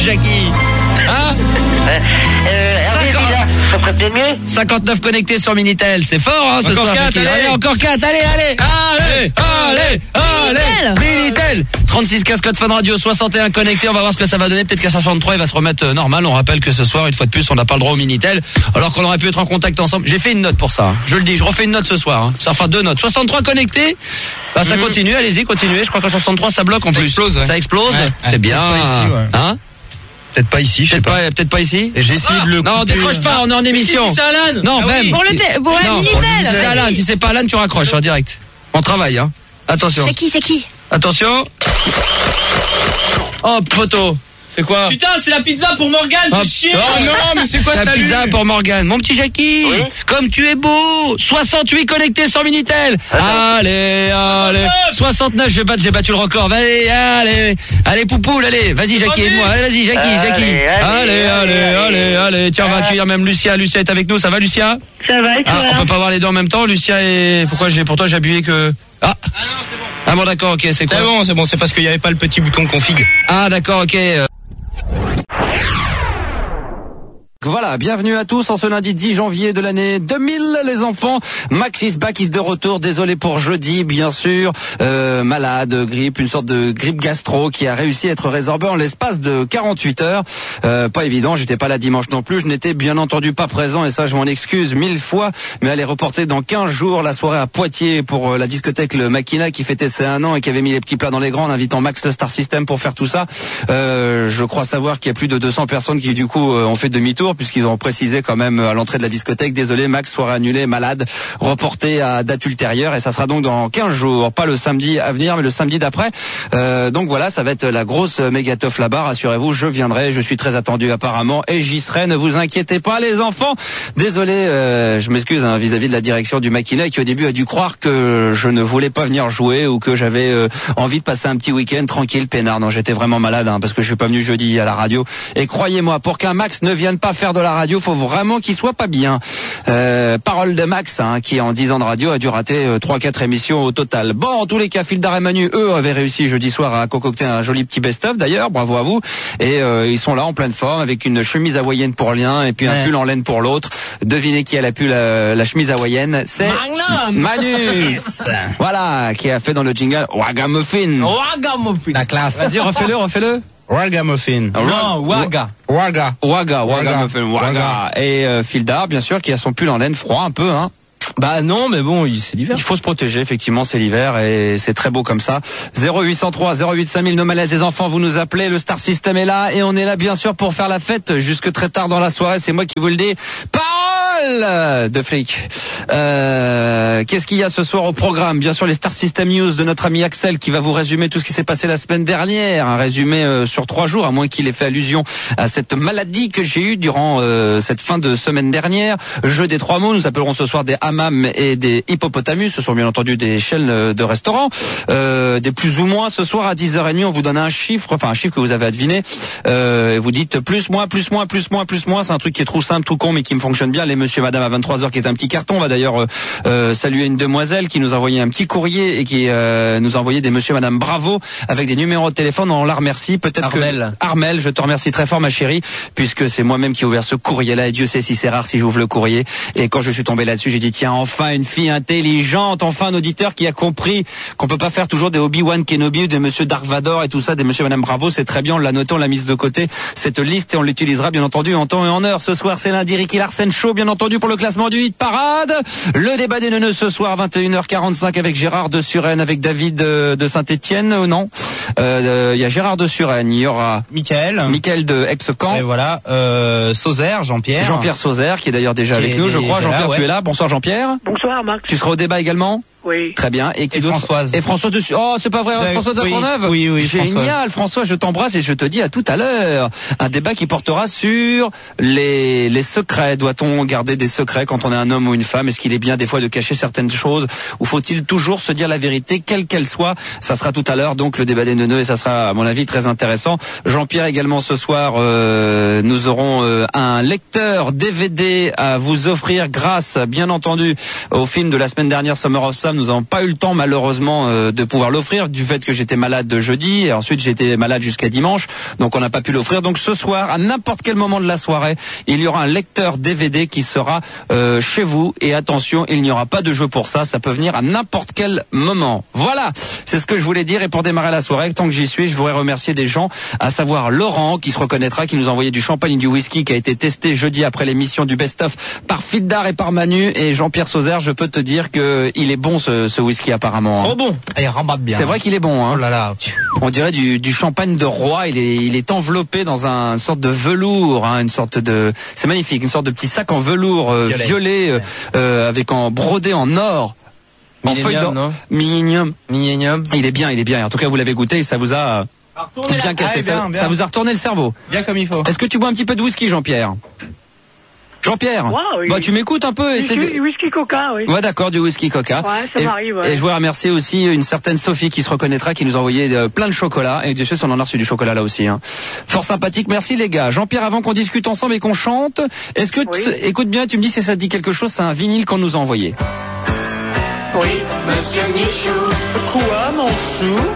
Jackie. Hein? Hervé, ça ferait peut-être mieux. 59 connectés sur Minitel, c'est fort hein ce Encore soir. 4, allez, encore 4, allez. Minitel. 36 15 code Fun Radio, 61 connectés, on va voir ce que ça va donner. Peut-être qu'à 63 il va se remettre normal. On rappelle que ce soir, une fois de plus, on n'a pas le droit au Minitel, alors qu'on aurait pu être en contact ensemble. J'ai fait une note pour ça, hein. Je le dis, je refais une note ce soir, hein. Ça fera 2 notes. 63 connectés, bah ça continue, allez-y, continuez. Je crois qu'à 63 ça bloque en plus. Explose, ouais. Ça explose, Ouais. c'est bien. Ici, ouais. Hein? Peut-être pas ici, je sais pas. Peut-être pas ici. Et j'ai essayé de le Non, couper. décroche pas, on est en émission. Si c'est Alan. Non, Ah même. oui. Pour le Non, Minitel. si c'est Alan, si c'est pas Alan, tu raccroches en direct. On travaille, hein. Attention. C'est qui? Attention. Oh, poteau. C'est quoi? Putain, c'est la pizza pour Morgane, Oh, fais chier. oh, non, mais c'est quoi La cette pizza allure? pour Morgane. Mon petit Jackie, Oui. comme tu es beau. 68 connectés sur Minitel. Allez. 69, j'ai battu le record. Allez, poupoule, allez. Vas-y, Jackie, aide-moi. Allez, vas-y, Jackie. Allez. Tiens, on va accueillir même Lucia. Lucia est avec nous. Ça va, Lucia? Ça va, et toi? On peut pas voir les deux en même temps. Lucia et pourquoi j'ai appuyé que... Ah Ah non, c'est bon. Ah bon, d'accord, ok, c'est quoi? C'est bon, c'est parce qu'il n'y avait pas le petit bouton config. Ah d'accord, ok. Voilà, bienvenue à tous en ce lundi 10 janvier de l'année 2000 les enfants. Max is back, is de retour, désolé pour jeudi bien sûr, malade, grippe, une sorte de grippe gastro qui a réussi à être résorbée en l'espace de 48 heures. Pas évident, j'étais pas là dimanche non plus, je n'étais bien entendu pas présent et ça je m'en excuse 1000 fois, mais elle est reportée dans 15 jours la soirée à Poitiers pour la discothèque Le Maquina qui fêtait ses 1 an et qui avait mis les petits plats dans les grands en invitant Max le Star System pour faire tout ça. Je crois savoir qu'il y a plus de 200 personnes qui du coup ont fait demi-tour puisqu'ils ont précisé quand même à l'entrée de la discothèque, désolé Max, soirée annulée, malade, reporté à date ultérieure et ça sera donc dans 15 jours, pas le samedi à venir mais le samedi d'après. Donc voilà, ça va être la grosse méga teuf là-bas, rassurez-vous, je viendrai, je suis très attendu apparemment et j'y serai, ne vous inquiétez pas les enfants. Désolé, je m'excuse hein, vis-à-vis de la direction du Maquina qui au début a dû croire que je ne voulais pas venir jouer ou que j'avais envie de passer un petit week-end tranquille, peinard. Non, j'étais vraiment malade hein, parce que je suis pas venu jeudi à la radio et croyez-moi, pour qu'un Max ne vienne pas faire de la radio, faut vraiment qu'il soit pas bien. Parole de Max, hein, qui en 10 ans de radio a dû rater 3-4 émissions au total. Bon, en tous les cas, Fildar et Manu, eux, avaient réussi jeudi soir à concocter un joli petit best-of d'ailleurs, bravo à vous. Et ils sont là en pleine forme avec une chemise hawaïenne pour l'un et puis un pull en laine pour l'autre. Devinez qui a la pull la chemise hawaïenne, c'est Manu. Voilà, qui a fait dans le jingle Wagamuffin. La classe. Vas-y, refais-le. Ragamuffin. Non, Waga. Waga. Et Fildar, bien sûr, qui a son pull en laine froid un peu, hein. Bah non, mais bon, c'est l'hiver. Il faut se protéger, effectivement, c'est l'hiver et c'est très beau comme ça. 0803 08 5000, nos malaises des enfants, vous nous appelez, le Star System est là et on est là bien sûr pour faire la fête jusque très tard dans la soirée, c'est moi qui vous le dis. Parole de flic. Qu'est-ce qu'il y a ce soir au programme? Bien sûr, les Star System News de notre ami Axel qui va vous résumer tout ce qui s'est passé la semaine dernière. Un résumé sur 3 jours, à moins qu'il ait fait allusion à cette maladie que j'ai eue durant cette fin de semaine dernière. Jeu des 3 mots, nous appellerons ce soir des hammams et des hippopotamus. Ce sont bien entendu des chaînes de restaurants. Des plus ou moins ce soir à 10h30, on vous donne un chiffre que vous avez à deviner. Et vous dites plus, moins. C'est un truc qui est trop simple, tout con, mais qui me fonctionne bien. Les monsieur, madame à 23h qui est un petit carton. On va d'ailleurs saluer une demoiselle qui nous a envoyé un petit courrier et qui nous a envoyé des monsieur, madame bravo avec des numéros de téléphone. On la remercie. Peut-être Armel, je te remercie très fort ma chérie, puisque c'est moi-même qui ai ouvert ce courrier-là et Dieu sait si c'est rare si j'ouvre le courrier. Et quand je suis tombé là-dessus, j'ai dit tiens, enfin une fille intelligente, enfin un auditeur qui a compris qu'on peut pas faire toujours des Obi-Wan Kenobi ou des monsieur Dark Vador et tout ça, des monsieur madame bravo, c'est très bien, on l'a noté, on l'a mise de côté cette liste et on l'utilisera bien entendu en temps et en heure. Ce soir c'est lundi Ricky Larsen Show bien entendu pour le classement du hit parade. Le débat des neuneux ce soir 21h45 avec Gérard de Suresnes, avec David de Saint-Étienne, non, il y a Gérard de Suresnes, il y aura Michael de Aix-Camp Et voilà, Sauzère, Jean-Pierre Sauzère qui est d'ailleurs déjà avec nous, je crois. Jean-Pierre, tu es là. Bonsoir Jean-Pierre. Bonsoir Max. Tu seras au débat également? Oui. Très bien. Et qui d'autre? Françoise. Et François de... Oh, c'est pas vrai, François de Courneuve. Oui, génial, François, je t'embrasse et je te dis à tout à l'heure. Un débat qui portera sur les secrets. Doit-on garder des secrets quand on est un homme ou une femme? Est-ce qu'il est bien des fois de cacher certaines choses? Ou faut-il toujours se dire la vérité, quelle qu'elle soit? Ça sera tout à l'heure, donc, le débat des neuneux et ça sera, à mon avis, très intéressant. Jean-Pierre également ce soir, nous aurons un lecteur DVD à vous offrir grâce, bien entendu, au film de la semaine dernière, Summer of Sam. nous n'avons pas eu le temps malheureusement de pouvoir l'offrir du fait que j'étais malade jeudi et ensuite j'étais malade jusqu'à dimanche, donc on n'a pas pu l'offrir. Donc ce soir, à n'importe quel moment de la soirée, il y aura un lecteur DVD qui sera chez vous. Et attention, il n'y aura pas de jeu pour ça. Ça peut venir à n'importe quel moment. Voilà, c'est ce que je voulais dire. Et pour démarrer la soirée, tant que j'y suis, je voudrais remercier des gens, à savoir Laurent qui se reconnaîtra, qui nous a envoyé du champagne et du whisky qui a été testé jeudi après l'émission du best-of par Fildar et par Manu. Et Jean-Pierre Sauzère, je peux te dire que il est bon ce whisky apparemment. Trop bon. Il rembatte bien. C'est vrai qu'il est bon. Hein. Oh là là. On dirait du champagne de roi. Il est enveloppé dans une sorte de velours, hein, une sorte de. C'est magnifique, une sorte de petit sac en velours violet, avec en brodé en or. En feuille d'or. Millennium. Il est bien. En tout cas, vous l'avez goûté et ça vous a bien cassé. Bien. Ça vous a retourné le cerveau. Bien comme il faut. Est-ce que tu bois un petit peu de whisky, Jean-Pierre? Moi, oui. Bah, tu m'écoutes un peu. Whisky Coca, oui. Ouais, d'accord, du whisky Coca. Ouais, ça m'arrive, ouais. Et je voudrais remercier aussi une certaine Sophie qui se reconnaîtra, qui nous a envoyé plein de chocolat. Et Dieu sait si on en a reçu du chocolat là aussi. Hein. Fort sympathique. Merci les gars. Jean-Pierre, avant qu'on discute ensemble et qu'on chante, est-ce que écoute bien, tu me dis si ça te dit quelque chose, c'est un vinyle qu'on nous a envoyé. Oui, monsieur Michou. Quoi, mon chou?